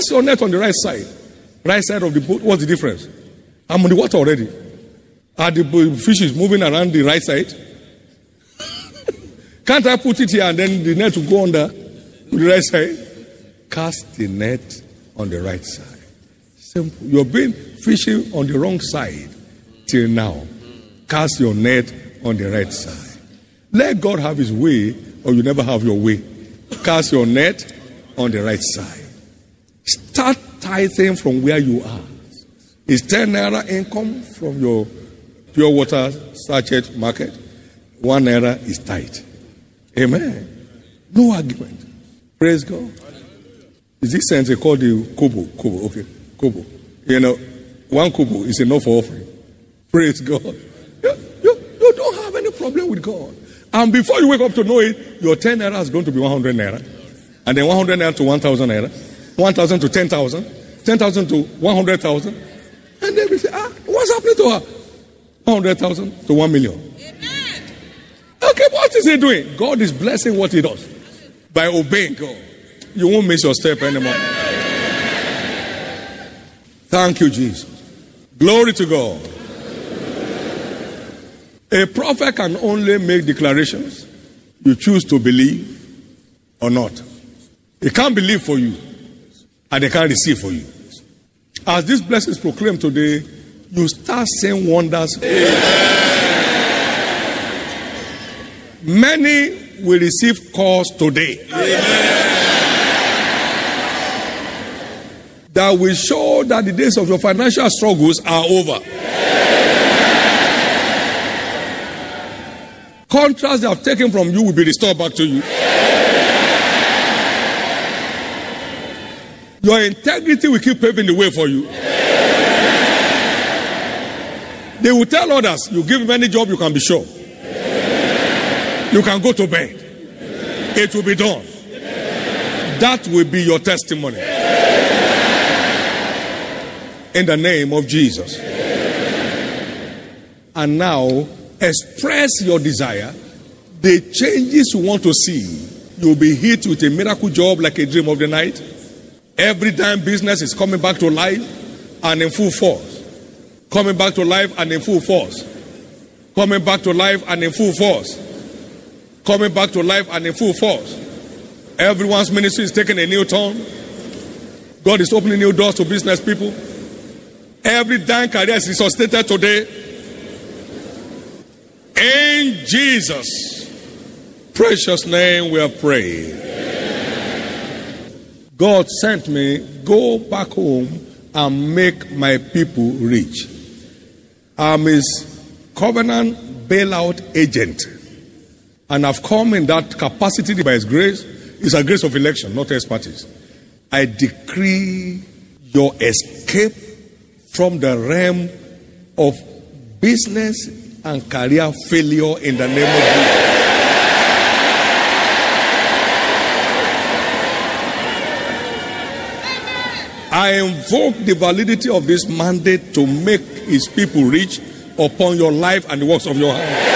Cast your net on the right side. Right side of the boat. What's the difference? I'm on the water already. Are the fishes moving around the right side? Can't I put it here and then the net will go under the right side? Cast the net on the right side. Simple. You've been fishing on the wrong side till now. Cast your net on the right side. Let God have his way, or you never have your way. Cast your net on the right side. Start tithing from where you are. Is 10 naira income from your pure water sachet market? 1 naira is tithe. Amen. No argument. Praise God. Is this sense they call the kobo? Kobo, okay. Kobo. 1 kobo is enough for offering. Praise God. You don't have any problem with God. And before you wake up to know it, your 10 naira is going to be 100 naira. And then 100 naira to 1,000 naira. 1,000 to 10,000. 10,000 to 100,000. And then we say, what's happening to her? 100,000 to 1 million. Amen. Okay, what is he doing? God is blessing what he does. By obeying God. You won't miss your step anymore. Thank you, Jesus. Glory to God. A prophet can only make declarations you choose to believe or not. They can't believe for you and they can't receive for you. As this blessing is proclaimed today, you start seeing wonders. Many will receive calls today. That will show that the days of your financial struggles are over. Contracts they have taken from you will be restored back to you. Your integrity will keep paving the way for you. They will tell others, you give them any job, you can be sure. You can go to bed. It will be done. That will be your testimony. In the name of Jesus. And now, express your desire. The changes you want to see. You'll be hit with a miracle job like a dream of the night. Every time business is coming back to life and in full force. Coming back to life and in full force. Coming back to life and in full force. Coming back to life and in full force. Everyone's ministry is taking a new turn. God is opening new doors to business people. Every dying career is resuscitated today. In Jesus' precious name we have prayed. God sent me, go back home and make my people rich. I'm his covenant bailout agent. And I've come in that capacity by his grace. It's a grace of election, not expertise. I decree your escape from the realm of business and career failure in the name of Jesus. I invoke the validity of this mandate to make his people rich upon your life and the works of your hands.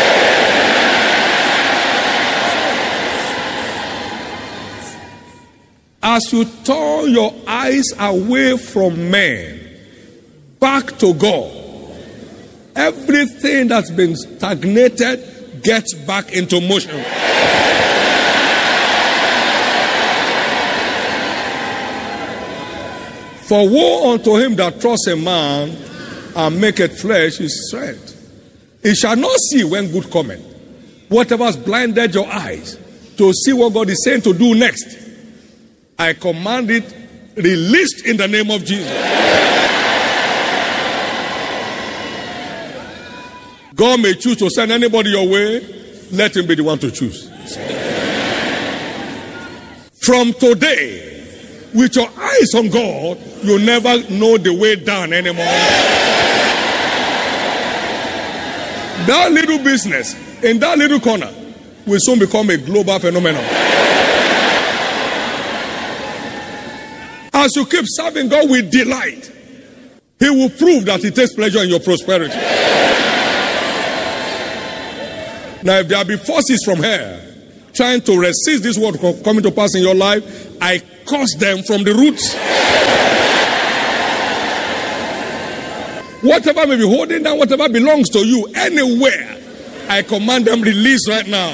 As you turn your eyes away from men, back to God, everything that's been stagnated gets back into motion. For woe unto him that trusts a man and maketh flesh his strength. He shall not see when good cometh. Whatever has blinded your eyes to see what God is saying to do next, I command it released in the name of Jesus. God may choose to send anybody your way. Let him be the one to choose. From today, with your eyes on God, you'll never know the way down anymore. That little business in that little corner will soon become a global phenomenon. As you keep serving God with delight, he will prove that he takes pleasure in your prosperity. Now, if there be forces from here trying to resist this word coming to pass in your life, I curse them from the roots. Whatever may be holding down, whatever belongs to you, anywhere, I command them release right now.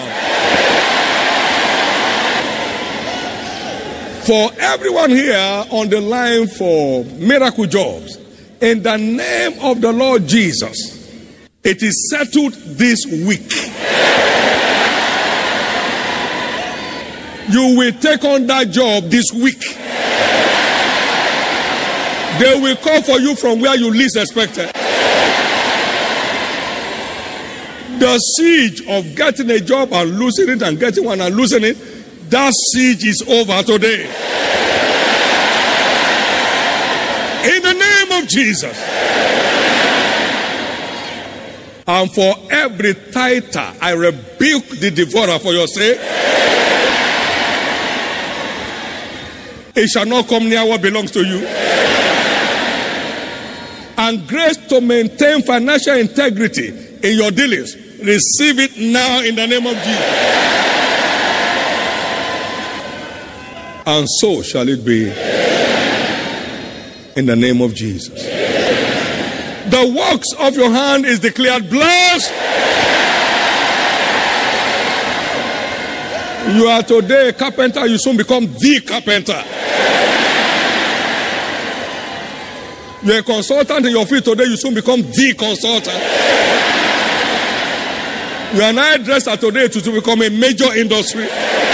For everyone here on the line for miracle jobs, in the name of the Lord Jesus, it is settled this week. You will take on that job this week. They will call for you from where you least expected. The siege of getting a job and losing it and getting one and losing it, that siege is over today. In the name of Jesus. And for every tither, I rebuke the devourer for your sake. It shall not come near what belongs to you. And grace to maintain financial integrity in your dealings, receive it now in the name of Jesus. And so shall it be in the name of Jesus. The works of your hand is declared blessed. You are today a carpenter, you soon become the carpenter. You're a consultant in your field today, you soon become the consultant. You're an hairdresser today to become a major industry.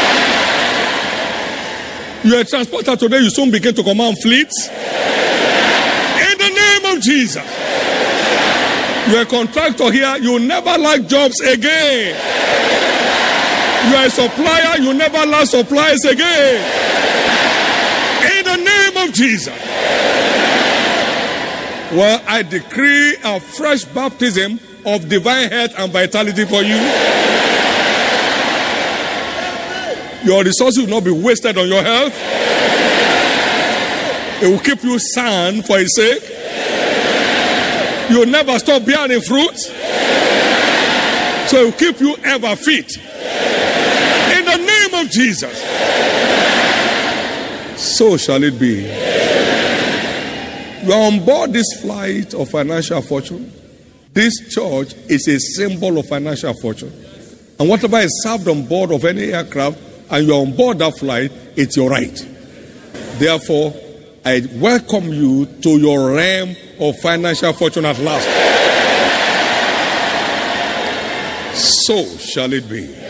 You're a transporter today, you soon begin to command fleets. In the name of Jesus. You're a contractor here, you will never lack jobs again. You're a supplier, you never lack supplies again. In the name of Jesus. Well, I decree a fresh baptism of divine health and vitality for you. Your resources will not be wasted on your health. It will keep you sound for His sake. You will never stop bearing fruit. So it will keep you ever fit. In the name of Jesus. So shall it be. You are on board this flight of financial fortune. This church is a symbol of financial fortune. And whatever is served on board of any aircraft, and you are on board that flight, it's your right. Therefore, I welcome you to your realm of financial fortune at last. So shall it be.